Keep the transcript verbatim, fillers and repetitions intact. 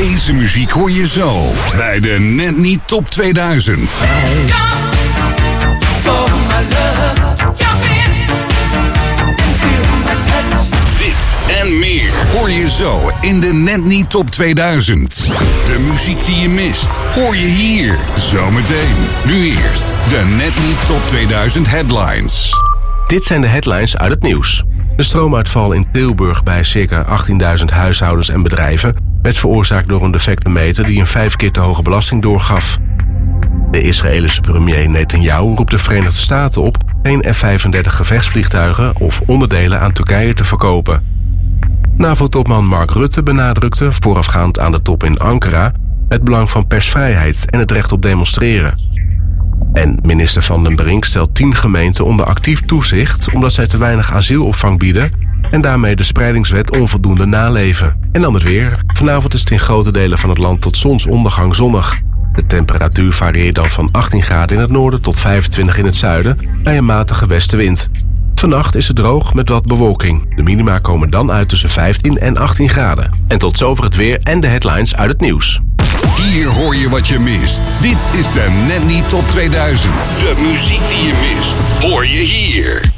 Deze muziek hoor je zo bij de Net Niet Top tweeduizend. Dit en meer hoor je zo in de Net Niet Top tweeduizend. De muziek die je mist hoor je hier zometeen. Nu eerst de Net Niet Top tweeduizend headlines. Dit zijn de headlines uit het nieuws. De stroomuitval in Tilburg bij circa achttienduizend huishoudens en bedrijven werd veroorzaakt door een defecte meter die een vijf keer te hoge belasting doorgaf. De Israëlische premier Netanyahu roept de Verenigde Staten op geen F vijfendertig gevechtsvliegtuigen of onderdelen aan Turkije te verkopen. NAVO-topman Mark Rutte benadrukte voorafgaand aan de top in Ankara het belang van persvrijheid en het recht op demonstreren. En minister Van den Brink stelt tien gemeenten onder actief toezicht omdat zij te weinig asielopvang bieden en daarmee de spreidingswet onvoldoende naleven. En dan het weer. Vanavond is het in grote delen van het land tot zonsondergang zonnig. De temperatuur varieert dan van achttien graden in het noorden tot vijfentwintig in het zuiden bij een matige westenwind. Vannacht is het droog met wat bewolking. De minima komen dan uit tussen vijftien en achttien graden. En tot zover het weer en de headlines uit het nieuws. Hier hoor je wat je mist. Dit is de Net Niet Top tweeduizend. De muziek die je mist, hoor je hier.